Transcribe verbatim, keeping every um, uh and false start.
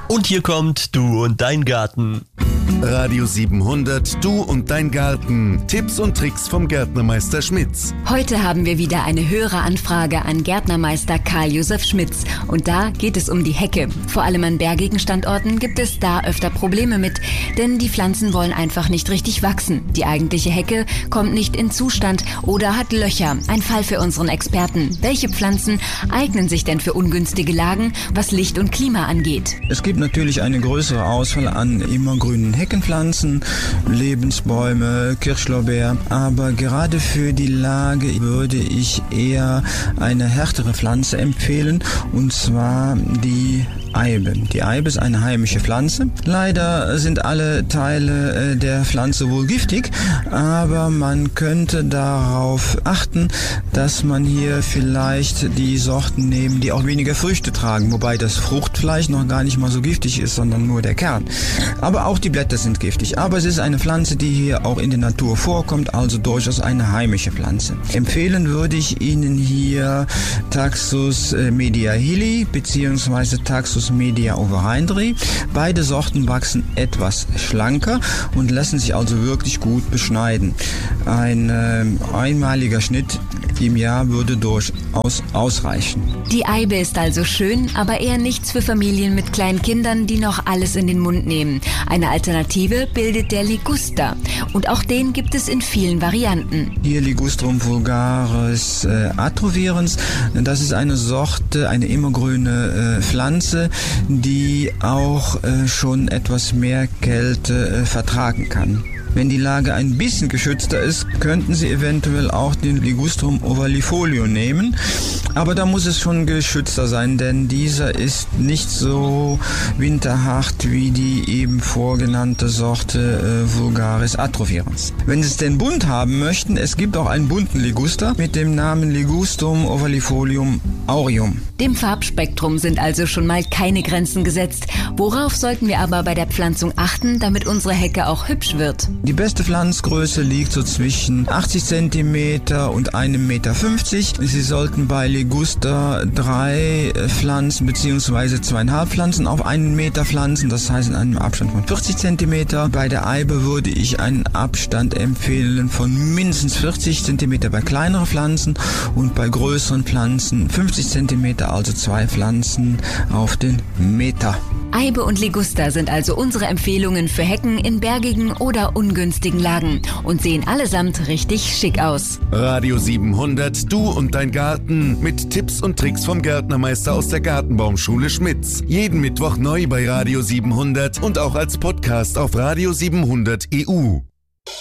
Und hier kommt Du und dein Garten. Radio siebenhundert, Du und dein Garten. Tipps und Tricks vom Gärtnermeister Schmitz. Heute haben wir wieder eine Höreranfrage an Gärtnermeister Karl-Josef Schmitz. Und da geht es um die Hecke. Vor allem an bergigen Standorten gibt es da öfter Probleme mit. Denn die Pflanzen wollen einfach nicht richtig wachsen. Die eigentliche Hecke kommt nicht in Zustand oder hat Löcher. Ein Fall für unseren Experten. Welche Pflanzen eignen sich denn für ungünstige Lagen, was Licht und Klima angeht? Es gibt natürlich eine größere Auswahl an immergrünen Heckenpflanzen, Lebensbäume, Kirschlorbeer, aber gerade für die Lage würde ich eher eine härtere Pflanze empfehlen, und zwar die Eibe. Die Eibe ist eine heimische Pflanze. Leider sind alle Teile der Pflanze wohl giftig, aber man könnte darauf achten, dass man hier vielleicht die Sorten nehmen, die auch weniger Früchte tragen, wobei das Fruchtfleisch noch gar nicht mal so giftig ist, sondern nur der Kern. Aber auch die Blätter sind giftig. Aber es ist eine Pflanze, die hier auch in der Natur vorkommt, also durchaus eine heimische Pflanze. Empfehlen würde ich Ihnen hier Taxus mediahilli bzw. Taxus media overeindri. Beide Sorten wachsen etwas schlanker und lassen sich also wirklich gut beschneiden. Ein äh, einmaliger Schnitt im Jahr würde durchaus ausreichen. Die Eibe ist also schön, aber eher nichts für Familien mit kleinen Kindern, die noch alles in den Mund nehmen. Eine Alternative bildet der Liguster. Und auch den gibt es in vielen Varianten. Hier Ligustrum vulgaris äh, atrovierens. Das ist eine Sorte, eine immergrüne äh, Pflanze, die auch äh, schon etwas mehr Kälte äh, vertragen kann. Wenn die Lage ein bisschen geschützter ist, könnten Sie eventuell auch den Ligustrum ovalifolio nehmen. Aber da muss es schon geschützter sein, denn dieser ist nicht so winterhart wie die eben vorgenannte Sorte äh, vulgaris atrovierens. Wenn Sie es denn bunt haben möchten, es gibt auch einen bunten Liguster mit dem Namen Ligustrum ovalifolium aureum. Dem Farbspektrum sind also schon mal keine Grenzen gesetzt. Worauf sollten wir aber bei der Pflanzung achten, damit unsere Hecke auch hübsch wird? Die beste Pflanzgröße liegt so zwischen achtzig Zentimeter und einem Meter fünfzig. Sie sollten bei Liguster drei Pflanzen bzw. zweieinhalb Pflanzen auf einen Meter pflanzen, das heißt in einem Abstand von vierzig Zentimeter. Bei der Eibe würde ich einen Abstand empfehlen von mindestens vierzig Zentimeter bei kleineren Pflanzen und bei größeren Pflanzen fünfzig Zentimeter, also zwei Pflanzen auf den Meter. Eibe und Liguster sind also unsere Empfehlungen für Hecken in bergigen oder ungünstigen Lagen und sehen allesamt richtig schick aus. Radio siebenhundert, Du und dein Garten mit Tipps und Tricks vom Gärtnermeister aus der Gartenbaumschule Schmitz. Jeden Mittwoch neu bei Radio siebenhundert und auch als Podcast auf Radio siebenhundert E U.